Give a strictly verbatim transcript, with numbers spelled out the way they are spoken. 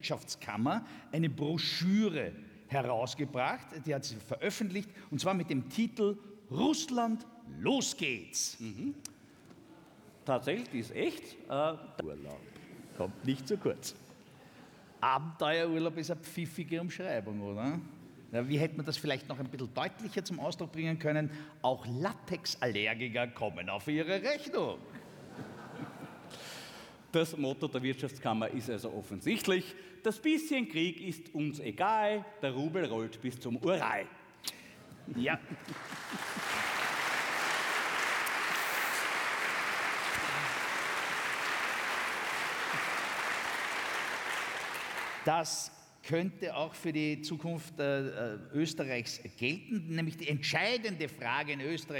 Wirtschaftskammer eine Broschüre herausgebracht, die hat sie veröffentlicht, und zwar mit dem Titel Russland, los geht's. Mhm. Tatsächlich, die ist echt. Äh, Urlaub kommt nicht zu kurz. Abenteuerurlaub ist eine pfiffige Umschreibung, oder? Ja, wie hätte man das vielleicht noch ein bisschen deutlicher zum Ausdruck bringen können? Auch Latexallergiker kommen auf ihre Rechnung. Das Motto der Wirtschaftskammer ist also offensichtlich: Das bisschen Krieg ist uns egal, der Rubel rollt bis zum Ural. Ja. Das könnte auch für die Zukunft äh, Österreichs gelten, nämlich die entscheidende Frage in Österreich